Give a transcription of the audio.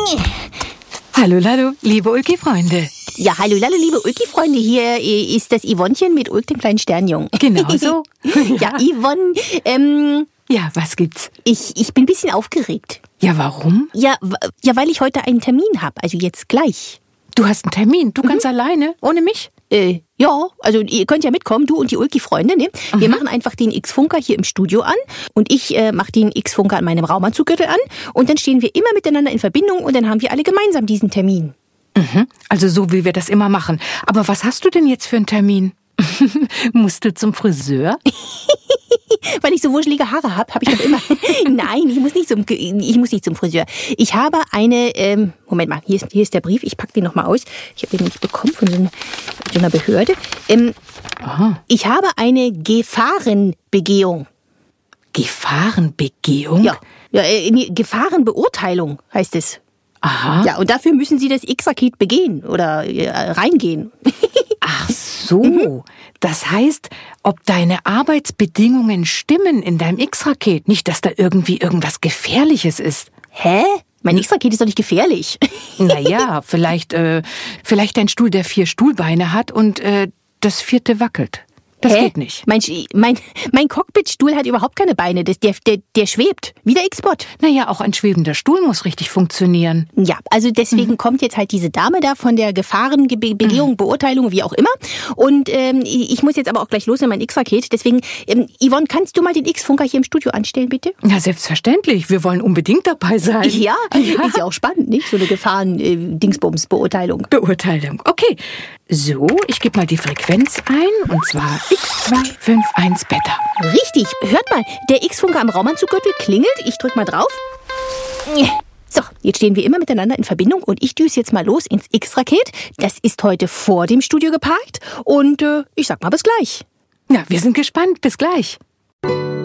Hallo, liebe Ulki-Freunde. Ja, hallo, liebe Ulki-Freunde, hier ist das Yvonnchen mit Ulk, dem kleinen Sternjungen. Genau so. Ja, Yvonne, Ja, was gibt's? ich bin ein bisschen aufgeregt. Ja, warum? Ja, weil ich heute einen Termin habe, also jetzt gleich. Du hast einen Termin, du ganz alleine, ohne mich? Ja, also ihr könnt ja mitkommen, du und die Ulki-Freunde, ne? Wir machen einfach den X-Funker hier im Studio an und ich mache den X-Funker an meinem Raumanzuggürtel an und dann stehen wir immer miteinander in Verbindung und dann haben wir alle gemeinsam diesen Termin. Also so, wie wir das immer machen. Aber was hast du denn jetzt für einen Termin? Musst du zum Friseur? Weil ich so wurschelige Haare habe ich doch immer... Nein, ich muss nicht zum Friseur. Ich habe eine... Moment mal, hier ist der Brief. Ich packe den nochmal aus. Ich habe den nämlich bekommen von so einer Behörde. Ich habe eine Gefahrenbegehung. Gefahrenbegehung? Ja, Gefahrenbeurteilung heißt es. Aha. Ja, und dafür müssen Sie das X-Raket begehen oder reingehen. Ach so, das heißt, ob deine Arbeitsbedingungen stimmen in deinem X-Raket, nicht, dass da irgendwie irgendwas Gefährliches ist. Hä? Mein X-Raket ist doch nicht gefährlich. Naja, vielleicht ein Stuhl, der 4 Stuhlbeine hat und das 4. wackelt. Das geht nicht. Mein Cockpitstuhl hat überhaupt keine Beine. Der schwebt. Wie der X-Bot. Naja, auch ein schwebender Stuhl muss richtig funktionieren. Ja, also deswegen kommt jetzt halt diese Dame da von der Gefahrenbegehung, Beurteilung, wie auch immer. Und ich muss jetzt aber auch gleich los in mein X-Raket. Deswegen, Yvonne, kannst du mal den X-Funker hier im Studio anstellen, bitte? Ja, selbstverständlich. Wir wollen unbedingt dabei sein. Ja, ist ja auch spannend, nicht? So eine Gefahren-Dingsbums-Beurteilung. Beurteilung. Okay. So, ich gebe mal die Frequenz ein, und zwar X251 Beta. Richtig. Hört mal, der X-Funker am Raumanzuggürtel klingelt. Ich drück mal drauf. So, jetzt stehen wir immer miteinander in Verbindung und ich düse jetzt mal los ins X-Raket. Das ist heute vor dem Studio geparkt und ich sag mal bis gleich. Ja, wir sind gespannt. Bis gleich.